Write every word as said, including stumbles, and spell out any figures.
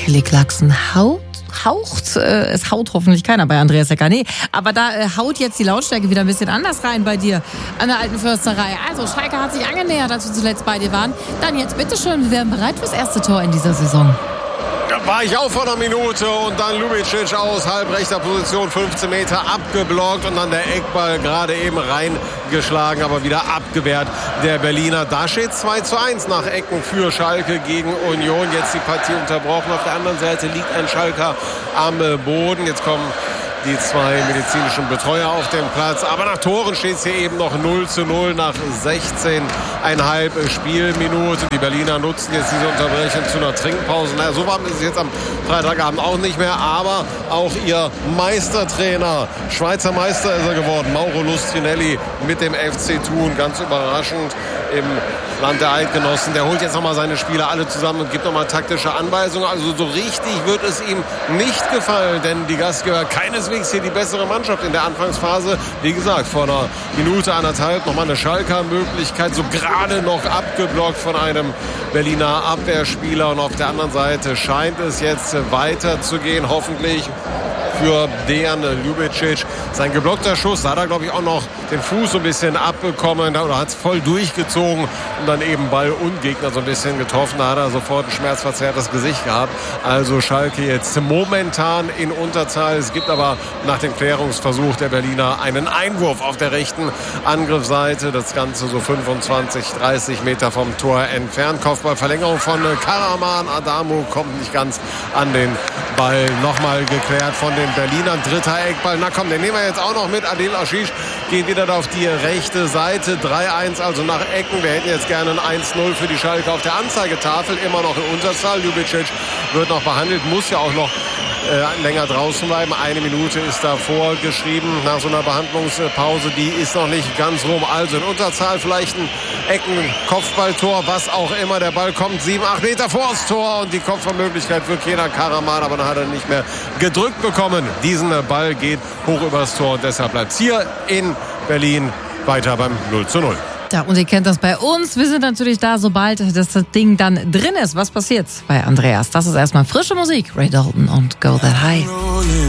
Kelly Clarkson haut, haucht, äh, es haut hoffentlich keiner bei Andreas Hecker, nee, aber da äh, haut jetzt die Lautstärke wieder ein bisschen anders rein bei dir an der alten Försterei. Also Schalke hat sich angenähert, als wir zuletzt bei dir waren. Dann jetzt bitteschön, wir werden bereit fürs erste Tor in dieser Saison. Da war ich auch vor einer Minute und dann Ljubicic aus halbrechter Position, fünfzehn Meter abgeblockt und dann der Eckball gerade eben reingeschlagen, aber wieder abgewehrt der Berliner. Da steht zwei zu eins nach Ecken für Schalke gegen Union. Jetzt die Partie unterbrochen. Auf der anderen Seite liegt ein Schalker am Boden. Jetzt kommen die zwei medizinischen Betreuer auf dem Platz. Aber nach Toren steht es hier eben noch null zu null nach sechzehn Komma fünf Spielminuten. Die Berliner nutzen jetzt diese Unterbrechung zu einer Trinkpause. Naja, so warm ist es jetzt am Freitagabend auch nicht mehr. Aber auch ihr Meistertrainer, Schweizer Meister ist er geworden, Mauro Lustrinelli mit dem F C Thun. Ganz überraschend im Land der Eidgenossen. Der holt jetzt nochmal seine Spieler alle zusammen und gibt nochmal taktische Anweisungen. Also so richtig wird es ihm nicht gefallen, denn die Gastgeber keineswegs hier die bessere Mannschaft in der Anfangsphase. Wie gesagt, vor einer Minute, anderthalb nochmal eine Schalker Möglichkeit, so gerade noch abgeblockt von einem Berliner Abwehrspieler. Und auf der anderen Seite scheint es jetzt weiterzugehen, hoffentlich für Dejan Ljubicic. Sein geblockter Schuss, da hat er, glaube ich, auch noch den Fuß so ein bisschen abbekommen oder hat es voll durchgezogen und dann eben Ball und Gegner so ein bisschen getroffen. Da hat er sofort ein schmerzverzerrtes Gesicht gehabt. Also Schalke jetzt momentan in Unterzahl. Es gibt aber nach dem Klärungsversuch der Berliner einen Einwurf auf der rechten Angriffsseite. Das Ganze so fünfundzwanzig, dreißig Meter vom Tor entfernt. Kopfballverlängerung von Karaman. Adamu kommt nicht ganz an den Ball. Nochmal geklärt von den Berlinern. Dritter Eckball. Na komm, den nehmen wir jetzt auch noch mit. Adel Ashish geht wieder auf die rechte Seite. drei eins also nach Ecken. Wir hätten jetzt gerne ein eins null für die Schalke auf der Anzeigetafel. Immer noch in Unterzahl. Ljubicic wird noch behandelt. Muss ja auch noch äh, länger draußen bleiben. Eine Minute ist da vorgeschrieben nach so einer Behandlungspause. Die ist noch nicht ganz rum. Also in Unterzahl vielleicht ein Ecken-Kopfballtor. Was auch immer. Der Ball kommt sieben, acht Meter vors Tor. Und die Kopfballmöglichkeit für Kenan Karaman. Aber dann hat er nicht mehr gedrückt bekommen. Diesen Ball geht hoch übers Tor. Und deshalb bleibt es hier in Berlin weiter beim null zu null. Ja, und ihr kennt das bei uns. Wir sind natürlich da, sobald das Ding dann drin ist. Was passiert bei Andreas? Das ist erstmal frische Musik. Ray Dalton und Go That High.